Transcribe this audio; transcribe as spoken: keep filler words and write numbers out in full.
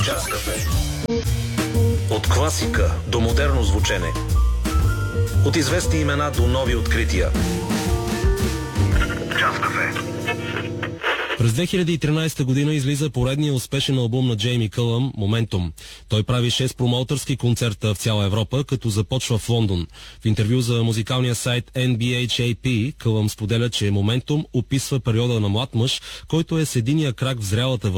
Час кафе. От класика до модерно звучене. От известни имена до нови открития. Час кафе. През две хиляди и тринадесета година излиза поредния успешен албум на Джейми Кълъм «Моментум». Той прави шест промоутърски концерта в цяла Европа, като започва в Лондон. В интервю за музикалния сайт Ен Би Ейч Ей Пи Кълъм споделя, че «Моментум» описва периода на млад мъж, който е с единия крак в зрялата